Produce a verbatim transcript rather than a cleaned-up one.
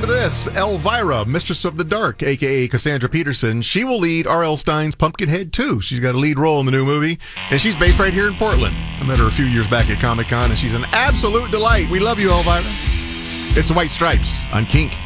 listen to this. Elvira, Mistress of the Dark, a k a. Cassandra Peterson. She will lead R L. Stine's Pumpkinhead two. She's got a lead role in the new movie, and she's based right here in Portland. I met her a few years back at Comic-Con, and she's an absolute delight. We love you, Elvira. It's the White Stripes on Kink.